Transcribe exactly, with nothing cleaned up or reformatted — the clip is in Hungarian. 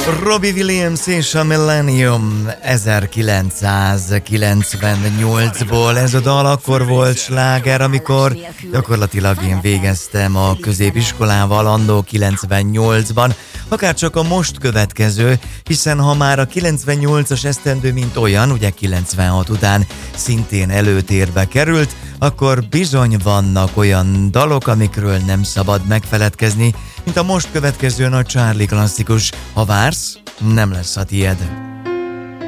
Robbie Williams és a Millennium ezerkilencszázkilencvennyolcból. Ez a dal akkor volt sláger, amikor gyakorlatilag én végeztem a középiskolával annó kilencvennyolcban, akár csak a most következő, hiszen ha már a kilencvennyolcas esztendő mint olyan, ugye kilencvenhat után szintén előtérbe került, akkor bizony vannak olyan dalok, amikről nem szabad megfeledkezni, mint a most következő nagy Charlie klasszikus. Ha vársz, nem lesz a tied.